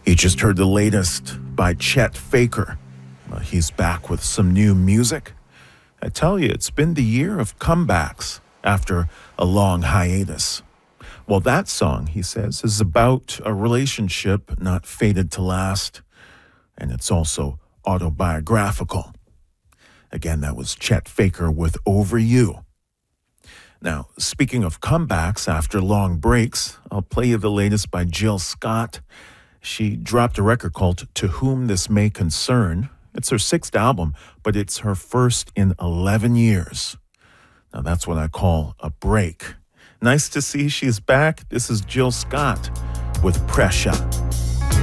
You just heard the latest by Chet Faker. He's back with some new music. I tell you, it's been the year of comebacks after a long hiatus. Well, that song, he says, is about a relationship not fated to last, and it's also autobiographical. Again, that was Chet Faker with Over You. Now, speaking of comebacks after long breaks, I'll play you the latest by Jill Scott. She dropped a record called To Whom This May Concern. It's her 6th album, but it's her first in 11 years. Now, that's what I call a break. Nice to see she's back. This is Jill Scott with Pressure.